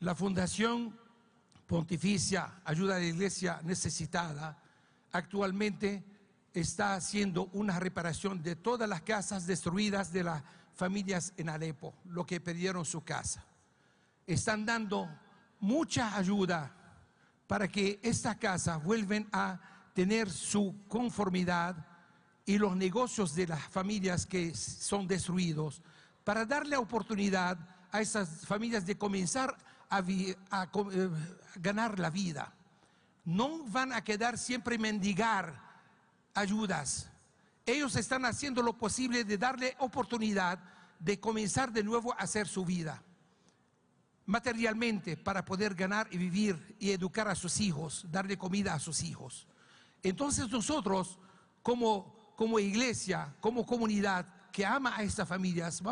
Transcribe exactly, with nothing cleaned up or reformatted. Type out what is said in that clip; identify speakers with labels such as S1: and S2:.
S1: La Fundación Pontificia Ayuda a la Iglesia Necesitada actualmente está haciendo una reparación de todas las casas destruidas de las familias en Alepo, lo que perdieron su casa. Están dando mucha ayuda para que estas casas vuelvan a tener su conformidad y los negocios de las familias que son destruidos, para darle oportunidad a esas familias de comenzar a, a, a eh, ganar la vida. No van a quedar siempre mendigar ayudas. Ellos están haciendo lo posible de darle oportunidad de comenzar de nuevo a hacer su vida materialmente, para poder ganar y vivir y educar a sus hijos, darle comida a sus hijos. Entonces nosotros como, como iglesia, como comunidad que ama a estas familias, vamos